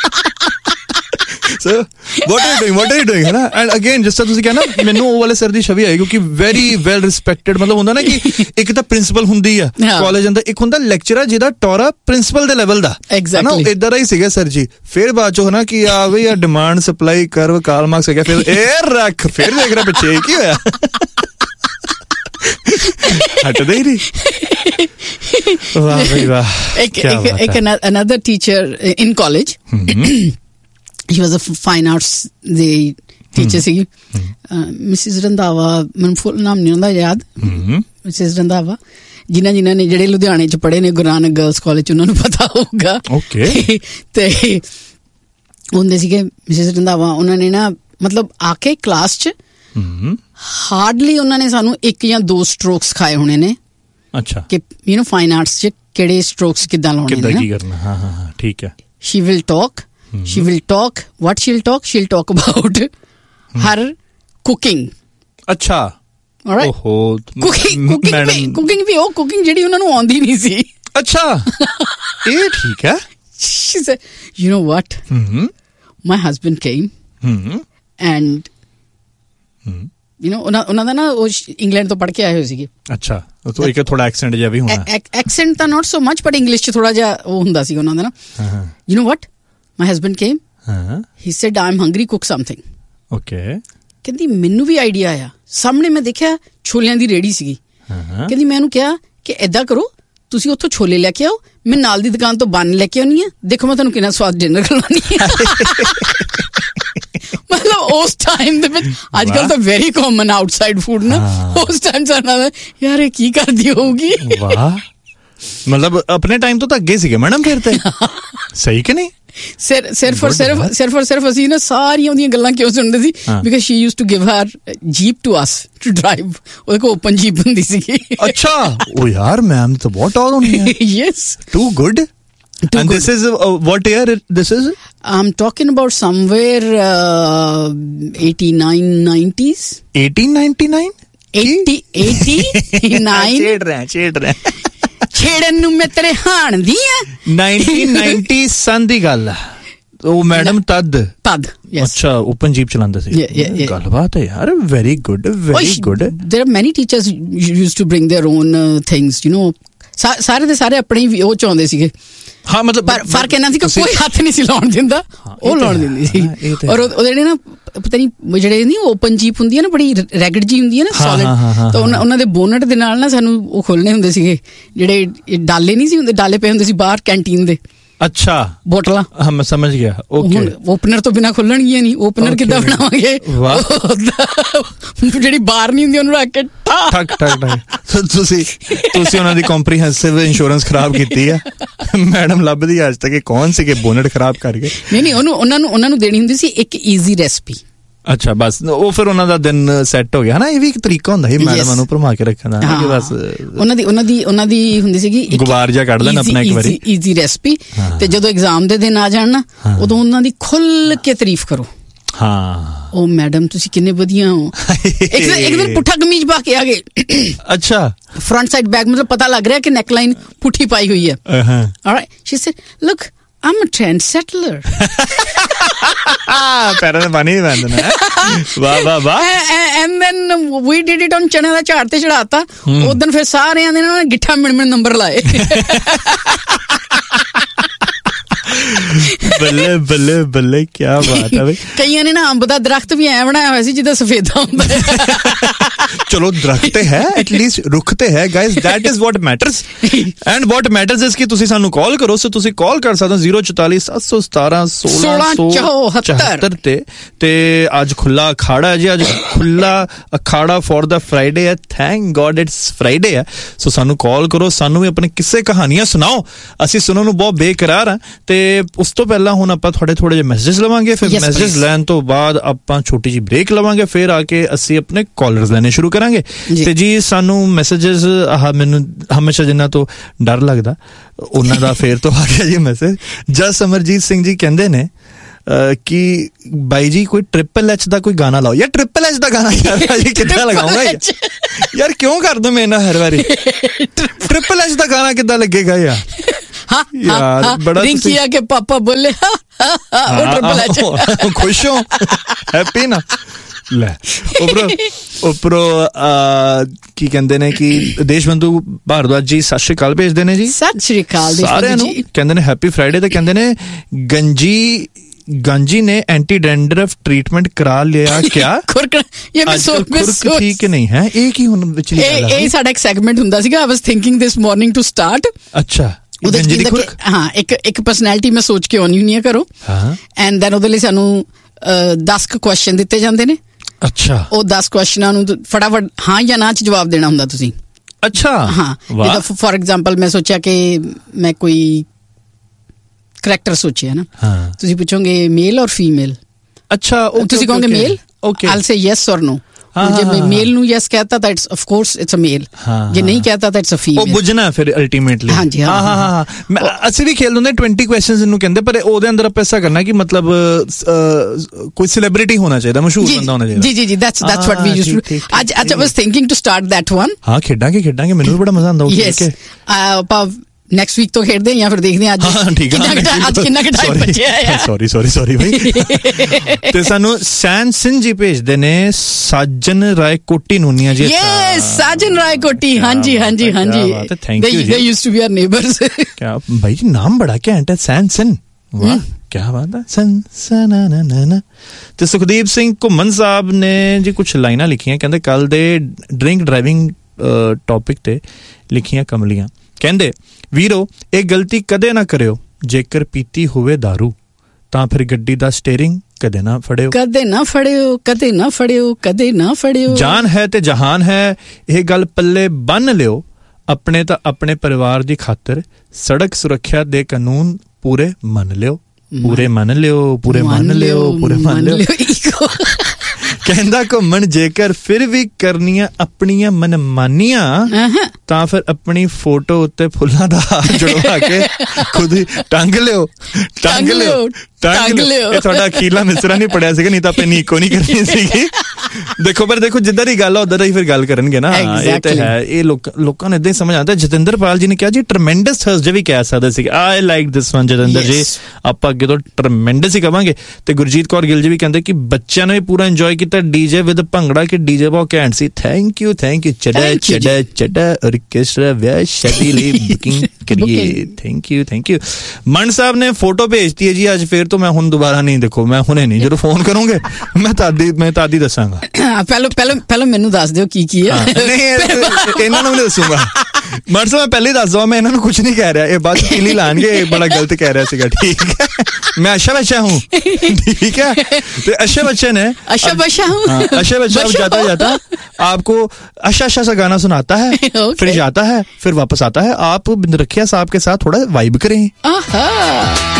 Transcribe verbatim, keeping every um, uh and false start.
So what are you doing? What are you doing? है ना? And again जिस तरह ਤੁਸੀਂ ਕਿਹਾ ਨਾ ਮੈਨੂੰ ਉਹ ਵਾਲੇ ਸਰ ਦੀ ਛਵੀ ਆਈ ਕਿਉਂਕਿ very well respected ਮਤਲਬ ਹੁੰਦਾ ਨਾ ਕਿ ਇੱਕ ਤਾਂ ਪ੍ਰਿੰਸੀਪਲ ਹੁੰਦੀ ਆ ਕਾਲਜ ਅੰਦਰ, ਇੱਕ ਹੁੰਦਾ ਲੈਕਚਰਰ ਜਿਹਦਾ ਟੌਰਾ ਪ੍ਰਿੰਸੀਪਲ ਦੇ ਲੈਵਲ ਦਾ ਹੈ ਨਾ, ਇਦਾਂ ਦਾ ਹੀ ਸੀਗਾ ਸਰ ਜੀ. ਫਿਰ ਬਾਅਦ ਚੋਂ ਨਾ ਕਿ ਆ ਬਈ ਆ ਡਿਮਾਂਡ ਸਪਲਾਈ ਕਰਵ ਕਾਲ ਮਾਰਕਸ ਹੈਗਾ, ਫਿਰ ਇਹ ਰੱਖ ਫਿਰ ਦੇਖ ਰਿਹਾ ਪਿੱਛੇ ਕੀ ਹੋਇਆ. ਹਟਦੇ ਹੀ ਨਹੀਂ. ਵਾਹ ਬਈ ਵਾਹ. ਇੱਕ ਇੱਕ another teacher in college. He was a fine arts the teacher C, Mrs Randhawa, ਮੈਨੂੰ ਫੁੱਲ ਨਾਮ ਨਹੀਂ ਹੁੰਦਾ ਯਾਦ, ਮਿਸਿਸ ਰੰਧਾਵਾ, ਜਿਨ੍ਹਾਂ ਜਿਨ੍ਹਾਂ ਨੇ ਜਿਹੜੇ ਲੁਧਿਆਣੇ ਚ ਪੜ੍ਹੇ ਨੇ ਗੁਰੂ ਨਾਨਕ ਗਰਲਸ ਕਾਲਜ ਚ ਉਹਨਾਂ ਨੂੰ ਪਤਾ ਹੋਊਗਾ. ਓਕੇ. ਤੇ ਹੁੰਦੇ ਸੀਗੇ ਮਿਸਿਸ ਰੰਧਾਵਾ, ਉਹਨਾਂ ਨੇ ਨਾ ਮਤਲਬ ਆ ਕੇ ਕਲਾਸ ਚ ਹਾਰਡਲੀ ਉਹਨਾਂ ਨੇ ਸਾਨੂੰ ਇੱਕ ਜਾਂ ਦੋ ਸਟ੍ਰੋਕਸ ਸਿਖਾਏ ਹੋਣੇ ਨੇ. ਅੱਛਾ. ਕਿ ਯੂ ਨੋ ਫਾਈਨ ਆਰਟਸ ਚ ਕਿਹੜੇ ਸਟ੍ਰੋਕਸ ਕਿੱਦਾਂ ਲਾਉਣੇ ਨੇ, ਕਿੱਦਾਂ ਕੀ ਕਰਨਾ. ਹਾਂ ਹਾਂ ਹਾਂ ਠੀਕ ਹੈ. She will talk. She will talk. What she'll talk? She'll talk about her cooking. अच्छा. All right. ओहो. Cooking, cooking भी, cooking भी वो cooking ਜਿਹੜੀ ਉਹਨਾਂ ਨੂੰ ਆਉਂਦੀ ਨਹੀਂ ਸੀ. अच्छा. ਇਹ ਠੀਕ ਹੈ. She said, you know what? Mm-hmm. My husband came. Mm-hmm. And mm-hmm. you know ਉਹਨਾਂ ਉਹਨਾਂ ਦਾ ਨਾ ਉਹ ਇੰਗਲੈਂਡ ਤੋਂ ਪੜ੍ਹ ਕੇ ਆਏ ਹੋਏ ਸੀਗੇ. ਅੱਛਾ. ਉਹ ਇੱਕ ਥੋੜਾ ਐਕਸੈਂਟ ਜਿਹਾ ਵੀ ਹੋਣਾ. ਐਕਸੈਂਟ ਤਾਂ not so much but English ਚ ਥੋੜਾ ਜਿਹਾ ਉਹ ਹੁੰਦਾ ਸੀ ਉਹਨਾਂ ਦਾ ਨਾ. You know what? My husband came. Uh-huh. He said, I'm hungry, cook something. Okay. ਕਹਿੰਦੀ ਮੈਨੂੰ ਵੀ ਆਈਡੀਆ ਆਇਆ. ਸਾਹਮਣੇ ਮੈਂ ਦੇਖਿਆ ਛੋਲਿਆਂ ਦੀ ਰੇੜੀ ਸੀਗੀ. ਕਹਿੰਦੀ ਮੈਂ ਉਹਨੂੰ ਕਿਹਾ ਕਿ ਏਦਾਂ ਕਰੋ, ਤੁਸੀਂ ਉੱਥੋਂ ਛੋਲੇ ਲੈ ਕੇ ਆਓ, ਮੈਂ ਨਾਲ ਦੀ ਦੁਕਾਨ ਤੋਂ ਬੰਨ ਲੈ ਕੇ ਆਉਣੀ ਆ, ਦੇਖੋ ਮੈਂ ਤੁਹਾਨੂੰ ਕਿੰਨਾ ਸਵਾਦ ਡਿਨਰ ਖਿਲਾਉਣੀ ਆ. ਮਤਲਬ ਉਸ ਟਾਈਮ ਦੇ ਵਿੱਚ ਅੱਜ ਕੱਲ ਤਾਂ ਵੈਰੀ ਕਾਮਨ ਆਊਟਸਾਈਡ ਫੂਡ ਨਾ, ਉਸ ਟਾਈਮ ਸਾਨੂੰ ਯਾਰ ਇਹ ਕੀ ਕਰਦੀ ਹੋਊਗੀ. ਵਾਹ. ਮਤਲਬ ਆਪਣੇ ਟਾਈਮ ਤੋਂ ਤਾਂ ਅੱਗੇ ਸੀਗੇ ਮੈਡਮ ਫਿਰ ਤੇ. ਸਹੀ ਕਿ ਨਹੀਂ? ਸਿਰ ਸਿਰਫ ਔਰ ਸਿਰਫ ਸਿਰਫ ਔਰ ਸਿਰਫ ਅਸੀਂ ਨਾ ਸਾਰੀਆਂ ਉਹਦੀਆਂ ਗੱਲਾਂ ਕਿਉਂ ਸੁਣਦੇ ਸੀ? Because Shri used to give her jeep to us to drive. ਉਹਦੇ ਕੋਲ ਓਪਨ ਜੀਪ ਹੁੰਦੀ ਸੀਗੀ. ਅੱਛਾ. ਉਹ ਯਾਰ ਮੈਮ ਤਾਂ ਬਹੁਤ ਟੌਰ ਹੋਣੀ ਹੈ. Yes. Too good. And this is uh, what year this is? I'm talking about somewhere uh, eighty-nine nineties. eighteen ninety-nine? eighty eighty-nine. ਛੇੜ ਰਿਹਾ ਛੇੜ ਰਿਹਾ. ਛੇੜਨ ਨੂੰ ਮੈਂ ਤੇਰੇ ਹਾਣ ਦੀ ਆ. nineteen ninety ਸਨ ਦੀ ਗੱਲ ਹੈ. ਉਹ ਮੈਡਮ ਤਦ ਤਦ ਅੱਛਾ ਓਪਨ ਜੀਪ ਚਲਾਉਂਦੇ ਸੀ. ਗੱਲਬਾਤ ਹੈ ਯਾਰ. Very good very good. There are many teachers used to bring their own uh, things, you know. ਸਾਰੇ ਦੇ ਸਾਰੇ ਆਪਣੇ ਉਹ ਚਾਹੁੰਦੇ ਸੀਗੇ. ਹਾਂ ਮਤਲਬ ਫਰਕ ਇਹਨਾਂ ਸੀ ਕਿ ਕੋਈ ਹੱਥ ਨਹੀਂ ਸੀ ਲਾਉਣ ਦਿੰਦਾ, ਉਹ ਲਾਉਣ ਦਿੰਦੀ ਸੀ. ਔਰ ਉਹ ਜਿਹੜੇ ਨਾ ਪਤਾ ਨਹੀਂ ਜਿਹੜੇ ਨਹੀਂ ਓਪਨ ਜੀਪ ਹੁੰਦੀ ਹੈ ਨਾ, ਬੜੀ ਰੈਗਡ ਜੀ ਹੁੰਦੀ ਹੈ ਨਾ, ਸੋਲਿਡ, ਤਾਂ ਉਹਨਾਂ ਦੇ ਬੋਨਟ ਦੇ ਨਾਲ ਨਾ ਸਾਨੂੰ ਉਹ ਖੋਲਣੇ ਹੁੰਦੇ ਸੀਗੇ, ਜਿਹੜੇ ਡਾਲੇ ਨਹੀਂ ਸੀ ਹੁੰਦੇ, ਡਾਲੇ ਪਏ ਹੁੰਦੇ ਸੀ ਬਾਹਰ ਕੈਂਟੀਨ ਦੇ. ਅੱਛਾ. ਬੋਟਲਾਂ. ਹਾਂ ਮੈਂ ਸਮਝ ਗਿਆ. ਓਕੇ. ਓਪਨਰ ਤੋਂ ਬਿਨਾਂ ਖੁੱਲਣਗੀਆਂ ਨਹੀਂ. ਓਪਨਰ ਕਿੱਦਾਂ ਬਣਾਵਾਂਗੇ? ਜਿਹੜੀ ਬਾਹਰ ਨਹੀਂ ਹੁੰਦੀ ਉਹਨੂੰ ਰੱਖ ਕੇ ਠੱਕ ਠੱਕ ਠੱਕ. ਤੁਸੀਂ ਤੁਸੀਂ ਉਹਨਾਂ ਦੀ ਕੰਪਰੀਹੈਂਸਿਵ ਇੰਸ਼ੋਰੈਂਸ ਖਰਾਬ ਕੀਤੀ ਆ. ਮੈਡਮ ਲੱਭਦੀ ਅੱਜ ਤੱਕ ਕੌਣ ਸੀ ਕਿ ਬੋਨਟ ਖਰਾਬ ਕਰ ਗਏ. ਨਹੀਂ ਨਹੀਂ ਉਹਨੂੰ ਉਹਨਾਂ ਨੂੰ ਉਹਨਾਂ ਨੂੰ ਦੇਣੀ ਹੁੰਦੀ ਸੀ ਇੱਕ ਈਜ਼ੀ ਰੈਸਪੀ. ਅੱਛਾ ਬਸ ਉਹ ਫਿਰ ਉਹਨਾਂ ਦਾ ਦਿਨ ਸੈੱਟ ਹੋ ਗਿਆ ਨਾ. ਇਹ ਵੀ ਇੱਕ ਤਰੀਕਾ ਹੁੰਦਾ ਸੀ ਮੈਡਮਾਂ ਨੂੰ ਭਰਮਾ ਕੇ ਰੱਖਣ ਦਾ ਕਿ ਬਸ ਉਹਨਾਂ ਦੀ ਉਹਨਾਂ ਦੀ ਉਹਨਾਂ ਦੀ ਹੁੰਦੀ ਸੀਗੀ ਗੁਬਾਰ ਜਿਹਾ ਕੱਢ ਲੈਣ ਆਪਣਾ ਇੱਕ ਵਾਰੀ ਈਜ਼ੀ ਰੈਸਪੀ. ਤੇ ਜਦੋਂ ਐਗਜ਼ਾਮ ਦੇ ਦਿਨ ਆ ਜਾਣ ਨਾ, ਉਦੋਂ ਉਹਨਾਂ ਦੀ ਖੁੱਲ ਕੇ ਤਾਰੀਫ ਕਰੋ. ਹਾਂ ਉਹ ਮੈਡਮ ਤੁਸੀਂ ਕਿੰਨੇ ਵਧੀਆ ਹੋ. ਇੱਕ ਦਿਨ ਪੁੱਠਾ ਕਮੀਜ਼ ਪਾ ਕੇ ਆ ਗਏ. ਅੱਛਾ. ਫਰੰਟ ਸਾਈਡ ਬੈਕ, ਮਤਲਬ ਪਤਾ ਲੱਗ ਰਿਹਾ ਕਿ ਨੈਕ ਲਾਈਨ ਪੁੱਠੀ ਪਾਈ ਹੋਈ ਹੈ. All right. Shri side look I'm a trend settler. ਪੈਰਾਂ ਦੇ ਪਾਣੀ ਬੰਦ ਨਾ. ਵਾਹ ਵਾਹ ਵਾਹ. And then we did it on ਚਨੇ ਦਾ ਝਾੜ ਤੇ ਚੜਾਤਾ. ਉਦੋਂ ਫਿਰ ਸਾਰਿਆਂ ਦੇ ਨਾ ਗਿੱਠਾ ਮਿਣ ਮਿਣ ਨੰਬਰ ਲਾਏ. ਬੱਲੇ ਬੱਲੇ ਬੱਲੇ ਕੀ ਬਾਤ ਹੈ ਬਈ. ਕਈਆਂ ਨੇ ਨਾ ਅੰਬ ਦਾ ਦਰਖਤ ਵੀ ਐ ਬਣਾਇਆ ਹੋਇਆ ਸੀ ਜਿੱਦਾਂ ਸਫੇਦਾ ਹੁੰਦਾ ਹੈ. ਚਲੋ ਦਰਖਤ ਤੇ ਹੈ, ਐਟਲੀਸਟ ਰੁੱਖ ਤੇ ਹੈ guys. That is what matters. And what matters is ਕਿ ਤੁਸੀਂ ਸਾਨੂੰ ਕਾਲ ਕਰੋ. ਸੋ ਤੁਸੀਂ ਕਾਲ ਕਰ ਸਕਦੇ ਹੋ ਜ਼ੀਰੋ ਚੁਤਾਲੀ ਸੱਤ ਸੌ ਸਤਾਰਾਂ ਸੋਲਾਂ ਸੌ ਚੌਹੱਤਰ ਤੇ. ਤੇ ਅੱਜ ਖੁੱਲਾ ਅਖਾੜਾ ਹੈ ਜੀ. ਅੱਜ ਖੁੱਲਾ ਅਖਾੜਾ ਫॉर द ਫਰਾਈਡੇ ਹੈ. ਥੈਂਕ ਗॉड ਇਟਸ ਫਰਾਈਡੇ ਹੈ. ਸੋ ਸਾਨੂੰ ਕਾਲ ਕਰੋ, ਸਾਨੂੰ ਵੀ ਆਪਣੇ ਕਿੱਸੇ ਕਹਾਣੀਆਂ ਸੁਣਾਓ. ਅਸੀਂ ਸੁਣਨ ਨੂੰ ਬਹੁਤ ਬੇਕਰਾਰ ਹਾਂ. ਤੇ ਉਸ ਤੋਂ ਪਹਿਲਾਂ ਹੁਣ ਆਪਾਂ ਥੋੜੇ ਥੋੜੇ ਜਿਹੇ ਮੈਸੇਜ ਲਵਾਂਗੇ. ਫਿਰ ਮੈਸੇਜ ਲੈਣ ਤੋਂ ਬਾਅਦ ਆਪਾਂ ਛੋਟੀ ਜਿਹੀ ਬ੍ਰੇਕ ਲਵਾਂਗੇ. ਫਿਰ ਆ ਕੇ ਅਸੀਂ ਆਪਣੇ ਕਾਲਰਸ ਲੈਣੇ ਸ਼ੁਰੂ ਕਰਾਂਗੇ. ਤੇ ਜੀ ਸਾਨੂੰ ਮੈਸੇਜਸ ਆਹ ਮੈਨੂੰ ਹਮੇਸ਼ਾ ਜਿਨ੍ਹਾਂ ਤੋਂ ਡਰ ਲੱਗਦਾ ਉਹਨਾਂ ਦਾ ਫੇਰ ਤੋਂ ਆ ਗਿਆ ਜੀ ਮੈਸੇਜ. ਜਸ ਅਮਰਜੀਤ ਸਿੰਘ ਜੀ ਕਹਿੰਦੇ ਨੇ ਕਿ ਬਾਈ ਜੀ ਕੋਈ ਟ੍ਰਿਪਲ ਐਚ ਦਾ ਕੋਈ ਗਾਣਾ ਲਾਓ. ਯਾਰ ਟ੍ਰਿਪਲ ਐਚ ਦਾ ਗਾਣਾ ਯਾਰ ਜੀ ਕਿੱਦਾਂ ਲਗਾਉਂਗਾ ਯਾਰ? ਕਿਉਂ ਕਰਦੇ ਮੈਂ ਨਾ ਹਰ ਵਾਰੀ ਟ੍ਰਿਪਲ ਐਚ ਦਾ ਗਾਣਾ ਕਿੱਦਾਂ ਲੱਗੇਗਾ ਯਾਰ? ਯਾਰ ਬੜਾ ਰਿੰਕੀਆ ਕੇ ਪਾਪਾ ਬੋਲੇ ट्रिपल एच खुश हो हैप्पी ना ਲੈ ਉਪਰੋਂ ਉਪਰੋਂ ਕੀ ਕਹਿੰਦੇ ਨੇ ਕਿ ਦੇਸ਼ਬੰਧੂ ਭਾਰਦਵਾਜ ਜੀ ਸਤਿ ਸ਼੍ਰੀ ਅਕਾਲ ਭੇਜਦੇ ਨੇ ਜੀ ਸਤਿ ਸ਼੍ਰੀ ਅਕਾਲ ਸਾਰਿਆਂ ਨੂੰ ਕਹਿੰਦੇ ਨੇ ਹੈਪੀ ਫਰਾਈਡੇ ਤੇ ਕਹਿੰਦੇ ਨੇ ਗੰਜੀ ਗੰਜੀ ਨੇ ਐਂਟੀ ਡੈਂਡਰਫ ਟ੍ਰੀਟਮੈਂਟ ਕਰਾ ਲਿਆ ਕਿਆ ਖੁਰਕ ਇਹ ਮੈਂ ਸੋਚ ਮੈਂ ਸੋਚ ਠੀਕ ਨਹੀਂ ਹੈ ਇਹ ਕੀ ਹੁਣ ਵਿਚਲੀ ਗੱਲ ਹੈ ਇਹ ਸਾਡਾ ਇੱਕ ਸੈਗਮੈਂਟ ਹੁੰਦਾ ਸੀਗਾ ਆਈ ਵਾਸ thinking this morning to start ਅੱਛਾ ਗੰਜੀ ਦੀ ਖੁਰਕ ਹਾਂ ਇੱਕ ਇੱਕ ਪਰਸਨੈਲਿਟੀ ਮੈਂ ਸੋਚ ਕੇ ਆਉਣੀ ਹੁੰਦੀ ਆ ਕਰੋ ਹਾਂ ਐਂਡ ਦੈਨ ਉਹਦੇ ਲਈ ਸਾਨੂੰ ਦਸ ਕੁ ਕੁਐਸਚਨ ਦਿੱਤੇ ਜਾਂਦੇ ਨੇ ਅੱਛਾ ਉਹ ਦਸ ਕੁਐਸਚਨਾਂ ਨੂੰ ਫਟਾਫਟ ਹਾਂ ਜਾਂ ਨਾ ਚ ਜਵਾਬ ਦੇਣਾ ਹੁੰਦਾ ਤੁਸੀਂ ਅੱਛਾ ਹਾਂ ਜਿੱਦਾਂ ਫੋਰ ਐਗਜ਼ਾਮਪਲ ਮੈਂ ਸੋਚਿਆ ਕਿ ਮੈਂ ਕੋਈ ਕਰੈਕਟਰ ਸੋਚਿਆ ਨਾ ਹਾਂ ਤੁਸੀਂ ਪੁੱਛੋਗੇ ਮੇਲ ਔਰ ਫੀਮੇਲ ਅੱਛਾ ਤੁਸੀਂ ਕਹੋਗੇ ਮੇਲ ਓਕੇ ਆਈਲ ਸੇ ਯੈਸ ਔਰ ਨੋ ਜੇ ਮੇਲ ਨੂੰ ਯੈਸ ਕਹਤਾ ਤਾਂ ਇਟਸ ਆਫ ਕੋਰਸ ਇਟਸ ਅ ਮੇਲ ਜੇ ਨਹੀਂ ਕਹਤਾ ਤਾਂ ਇਟਸ ਅ ਫੀਮੇਲ ਉਹ ਬੁੱਝਣਾ ਫਿਰ ਅਲਟੀਮੇਟਲੀ ਹਾਂਜੀ ਹਾਂ ਹਾਂ ਹਾਂ ਹਾਂ ਅਸੀਂ ਵੀ ਖੇਲਦੇ ਹੁੰਦੇ ਵੀਹ ਕੁਐਸਚਨਸ ਨੂੰ ਕਹਿੰਦੇ ਪਰ ਉਹਦੇ ਅੰਦਰ ਆਪਾਂ ਐਸਾ ਕਰਨਾ ਕਿ ਮਤਲਬ ਕੋਈ ਸੈਲੀਬ੍ਰਿਟੀ ਹੋਣਾ ਚਾਹੀਦਾ ਮਸ਼ਹੂਰ ਬੰਦਾ ਹੋਣਾ ਚਾਹੀਦਾ ਜੀ ਜੀ ਜੀ that's that's what we used to ਅੱਜ ਅੱਜ ਆਈ ਵਾਸ thinking to start that one ਹਾਂ ਖੇਡਾਂਗੇ ਖੇਡਾਂਗੇ ਮੈਨੂੰ ਵੀ ਬੜਾ ਮਜ਼ਾ ਆਉਂਦਾ ਉਹ ਦੇਖ ਕੇ ਆਪਾਂ ਨੈਕਸਟ ਵੀਕ ਤੋਂ ਖੇਡਦੇ ਜਾਂ ਫਿਰ ਦੇਖਦੇ ਅੱਜ ਅੱਜ ਕਿੰਨਾ ਕਿ ਟਾਈਮ ਬਚਿਆ ਹੈ ਸੌਰੀ ਸੌਰੀ ਸੌਰੀ ਭਾਈ ਤੇ ਸਾਨੂੰ ਸੈਨ ਸਿੰਘ ਜੀ ਭੇਜਦੇ ਨੇ ਸਾਜਨ ਰਾਏ ਕੋਟੀ ਨੂਨੀਆ ਜੀ ਯੈਸ ਸਾਜਨ ਰਾਏ ਕੋਟੀ ਹਾਂਜੀ ਹਾਂਜੀ ਹਾਂਜੀ ਥੈਂਕ ਯੂ ਦੇ used to be R neighbours ਕਿਆ ਭਾਈ ਜੀ ਨਾਮ ਬੜਾ ਘੈਂਟ ਹੈ ਸੈਨ ਸਿੰਘ ਵਾਹ ਕਿਆ ਬਾਤ ਹੈ ਸਨ ਸਨਾ ਨਾ ਨਾ ਨਾ ਤੇ ਸੁਖਦੀਪ ਸਿੰਘ ਘੁੰਮਣ ਸਾਹਿਬ ਨੇ ਜੀ ਕੁਝ ਲਾਈਨਾਂ ਲਿਖੀਆਂ ਕਹਿੰਦੇ ਕੱਲ ਦੇ ਡਰਿੰਕ ਡਰਾਈਵਿੰਗ ਟੌਪਿਕ ਤੇ ਲਿਖੀਆਂ ਕਮਲੀਆਂ ਕਹਿੰਦੇ ਵੀਰੋ ਇਹ ਗਲਤੀ ਕਦੇ ਨਾ ਕਰਿਓ ਜੇਕਰ ਪੀਤੀ ਹੋਵੇ ਦਾਰੂ ਤਾਂ ਫਿਰ ਗੱਡੀ ਦਾ ਸਟੀਅਰਿੰਗ ਕਦੇ ਨਾ ਫੜਿਓ ਕਦੇ ਨਾ ਫੜਿਓ ਕਦੇ ਨਾ ਫੜਿਓ ਕਦੇ ਨਾ ਫੜਿਓ ਜਾਨ ਹੈ ਤੇ ਜਹਾਨ ਹੈ ਇਹ ਗੱਲ ਪੱਲੇ ਬੰਨ ਲਿਓ ਆਪਣੇ ਤਾਂ ਆਪਣੇ ਪਰਿਵਾਰ ਦੀ ਖਾਤਰ ਸੜਕ ਸੁਰੱਖਿਆ ਦੇ ਕਾਨੂੰਨ ਪੂਰੇ ਮੰਨ ਲਿਓ ਪੂਰੇ ਮੰਨ ਲਿਓ ਪੂਰੇ ਮੰਨ ਲਿਓ ਪੂਰੇ ਮੰਨ ਲਿਓ ਕਹਿੰਦਾ ਘੁੰਮਣ ਜੇਕਰ ਫਿਰ ਵੀ ਕਰਨੀਆਂ ਆਪਣੀਆਂ ਮਨਮਾਨੀਆਂ ਤਾਂ ਫਿਰ ਆਪਣੀ ਫੋਟੋ ਉੱਤੇ ਫੁੱਲਾਂ ਦਾ ਹਾਰ ਜੜਵਾ ਕੇ ਖੁਦ ਹੀ ਟੰਗ ਲਿਓ ਟੰਗ ਲਿਓ ਟੰਗ ਲਿਓ ਇਹ ਤੁਹਾਡਾ ਅਖੀਰਲਾ ਮਿਸਰਾ ਨਹੀਂ ਪੜਿਆ ਸੀਗਾ ਨਹੀਂ ਤਾਂ ਆਪਾਂ ਨੀਕੋ ਨਹੀਂ ਕਰਨੀ ਸੀਗੀ ਦੇਖੋ ਪਰ ਦੇਖੋ ਜਿੱਦਾਂ ਦੀ ਗੱਲ ਆ ਉਦਾਂ ਹੀ ਫਿਰ ਗੱਲ ਕਰਨਗੇ ਨਾ ਇਹ ਤੇ ਹੈ ਇਹ ਲੋਕ ਲੋਕਾਂ ਨੂੰ ਏਦਾਂ ਹੀ ਸਮਝ ਆਉਂਦਾ ਜਤਿੰਦਰ ਪਾਲ ਜੀ ਨੇ ਕਿਹਾ ਜੀ ਟਰਮੈਂਡਸ ਥਰਸਡੇ ਵੀ ਕਹਿ ਸਕਦੇ ਸੀ I like this one Jatinder ਜੀ ਆਪਾਂ ਅੱਗੇ ਤੋਂ ਟਰਮੈਂਡਸ ਹੀ ਕਵਾਂਗੇ ਤੇ ਗੁਰਜੀਤ ਕੌਰ ਗਿੱਲ ਜੀ ਵੀ ਕਹਿੰਦੇ ਕਿ ਬੱਚਿਆਂ ਨੇ ਵੀ ਪੂਰਾ ਇੰਜੋਏ ਕੀਤਾ ਡੀਜੇ ਵਿਦ ਭੰਗੜਾ ਕਿ ਡੀਜੇ ਬਹੁਤ ਘੈਂਟ ਸੀ ਥੈਂਕ ਯੂ ਥੈਂਕ ਯੂ ਚੜਾ ਚੜਾ ਚੜਾ ਆਰਕੈਸਟਰਾ ਵਿਆਹ ਸ਼ਾਦੀ ਲਈ ਬੁਕਿੰਗ ਕਰੀਏ ਥੈਂਕ ਯੂ ਥੈਂਕ ਯੂ ਮਨ ਸਾਹਿਬ ਨੇ ਫੋਟੋ ਭੇਜਤੀ ਹੈ ਜੀ ਅੱਜ ਫੇਰ ਤੋਂ ਮੈਂ ਹੁਣ ਦੁਬਾਰਾ ਨਹੀਂ ਦੇਖੋ ਮੈਂ ਹੁਣੇ ਨਹੀਂ ਜਦੋਂ ਫੋਨ ਕਰੋਗੇ ਮੈਂ ਤਾਦੀ ਮੈਂ ਤਾਦੀ ਦੱਸਾਂਗਾ ਪਹਿਲਾਂ ਪਹਿਲਾਂ ਪਹਿਲਾਂ ਮੈਨੂੰ ਦੱਸ ਦਿਓ ਕੀ ਕੀ ਹੈ ਨਹੀਂ ਇਹਨਾਂ ਨੂੰ ਨਹੀਂ ਦੱਸੂਗਾ ਮਨ ਸਾਹਿਬ ਮੈਂ ਪਹਿਲੇ ਦੱਸ ਦਵਾਂ ਮੈਂ ਇਹਨਾਂ ਨੂੰ ਕੁਝ ਨਹੀਂ ਕਹਿ ਰਿਹਾ ਇਹ ਬਾਅਦ ਪੀਲੀ ਲਾਣਗੇ ਬੜਾ ਗਲਤ ਕਹਿ ਰਿਹਾ ਸੀਗਾ ਠੀਕ ਹੈ मैं अच्छा बच्चा हूँ ठीक है तो अच्छे बच्चे ने अच्छा बच्चा हूँ हाँ, अच्छे बच्चा जाता जाता आपको अच्छा अच्छा सा गाना सुनाता है okay. फिर जाता है फिर वापस आता है आप बिंद्रखिया साहब के साथ थोड़ा वाइब करें